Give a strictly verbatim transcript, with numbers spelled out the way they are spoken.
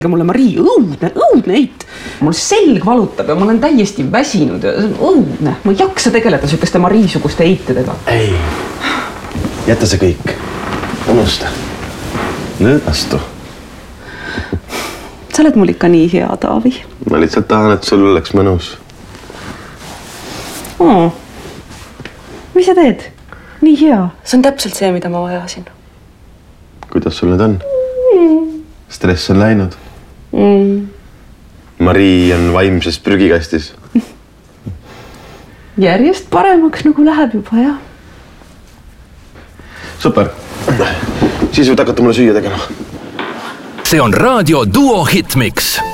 mulle Marii, õudne, õudne eit. Mul selg valutab ja ma olen täiesti väsinud ja see on õudne. Ma ei jaksa tegeleda sükeste Marii-suguste eitedega. Ei, jäta see kõik. Unusta. Lõõnastu. Sa oled mul ikka nii hea, Taavi. Ma lihtsalt tahan, et sul oleks mõnus. Oh. Mis sa teed? Nii hea. See on täpselt see, mida ma vajasin. Kuidas sul nüüd on? Mm. Stress on läinud. Mm. Marii on vaimses prügikastis. Järjest paremaks nagu läheb juba, jah. Super. Siis võid hakata mulle süüa tegema. See on Raadio Duo Hitmix.